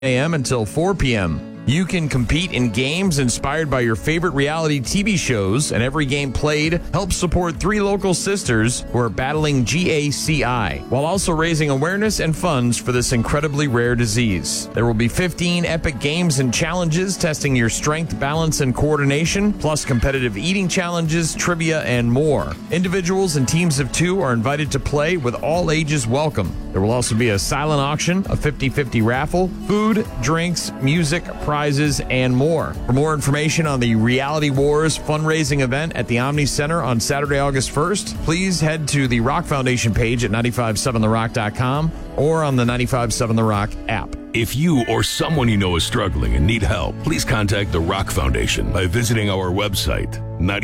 a.m. until 4 p.m. You can compete in games inspired by your favorite reality TV shows, and every game played helps support 3 local sisters who are battling GACI, while also raising awareness and funds for this incredibly rare disease. There will be 15 epic games and challenges testing your strength, balance, and coordination, plus competitive eating challenges, trivia, and more. Individuals and teams of 2 are invited to play, with all ages welcome. There will also be a silent auction, a 50-50 raffle, food, drinks, music, prizes, and more. For more information on the Reality Wars fundraising event at the Omni Center on Saturday, August 1st, please head to the Rock Foundation page at 957therock.com or on the 957 The Rock app. If you or someone you know is struggling and need help, please contact the Rock Foundation by visiting our website,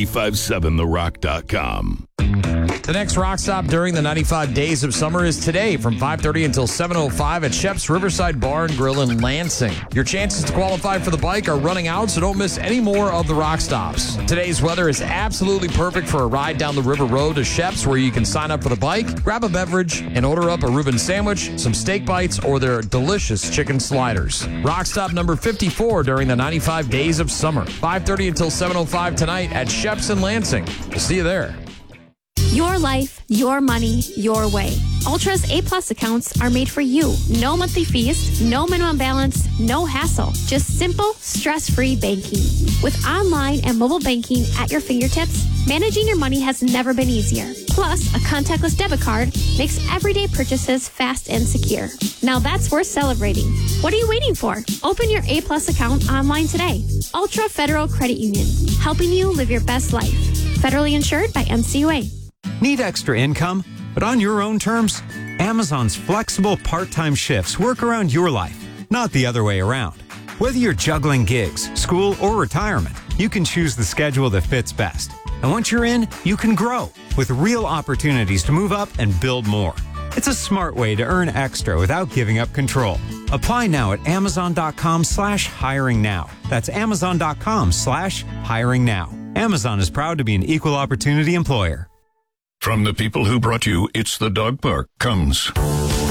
957therock.com. The next Rock Stop during the 95 Days of Summer is today from 5:30 until 7:05 at Shep's Riverside Bar and Grill in Lansing. Your chances to qualify for the bike are running out, so don't miss any more of the Rock Stops. Today's weather is absolutely perfect for a ride down the River Road to Shep's, where you can sign up for the bike, grab a beverage, and order up a Reuben sandwich, some steak bites, or their delicious chicken sliders. Rock Stop number 54 during the 95 Days of Summer. 5:30 until 7:05 tonight at Shep's in Lansing. We'll see you there. Your life, your money, your way. Ultra's A-Plus accounts are made for you. No monthly fees, no minimum balance, no hassle. Just simple, stress-free banking. With online and mobile banking at your fingertips, managing your money has never been easier. Plus, a contactless debit card makes everyday purchases fast and secure. Now that's worth celebrating. What are you waiting for? Open your A-Plus account online today. Ultra Federal Credit Union, helping you live your best life. Federally insured by NCUA. Need extra income, but on your own terms? Amazon's flexible part-time shifts work around your life, not the other way around. Whether you're juggling gigs, school, or retirement, you can choose the schedule that fits best. And once you're in, you can grow with real opportunities to move up and build more. It's a smart way to earn extra without giving up control. Apply now at amazon.com/hiring now. That's amazon.com/hiring now. Amazon is proud to be an equal opportunity employer. From the people who brought you It's the Dog Park comes